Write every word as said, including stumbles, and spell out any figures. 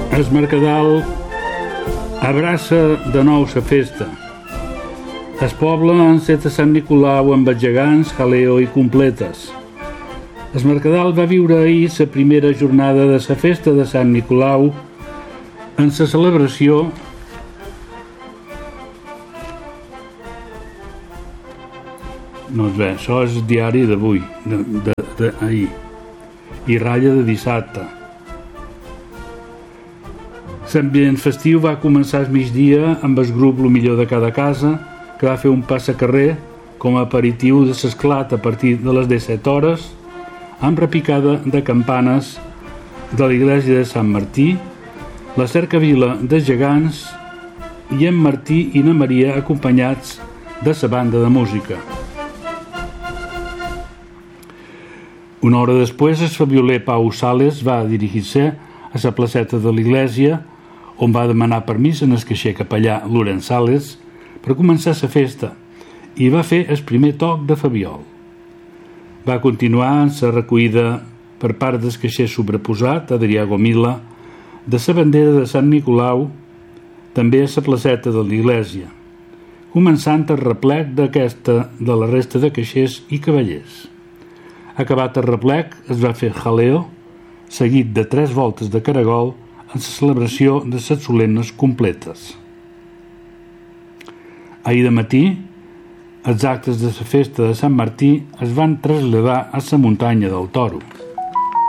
El Mercadal abraça de nou la festa. El poble ha encet a Sant Nicolau amb els gegants, jaleo i completes. El Mercadal va viure ahir la primera jornada de la festa de Sant Nicolau en la celebració no és bé, això és el diari d'avui, d'ahir, i ratlla de dissabte. L'ambient festiu va començar al migdia amb el grup Lo millor de cada casa, que va fer un passacarrer com a aperitiu de l'esclat a partir de les disset hores, amb repicada de campanes de l'església de Sant Martí, la cercavila de gegants i en Martí i na Maria acompanyats de la banda de música. Una hora després, el fabioler Pau Sales va dirigir-se a la placeta de l'església, on va demanar permís en el caixer capellà Lorenç Sales per començar la festa i va fer el primer toc de fabiol. Va continuar amb la recollida per part del caixer sobreposat, Adrià Gomila, de la bandera de Sant Nicolau, també a la placeta de l'església, començant el replec d'aquesta de la resta de caixers i cavallers. Acabat el replec, es va fer jaleo, seguit de tres voltes de caragol en la celebració de les solemnes completes. Ahir de matí, els actes de la festa de Sant Martí es van traslladar a la muntanya del Toro.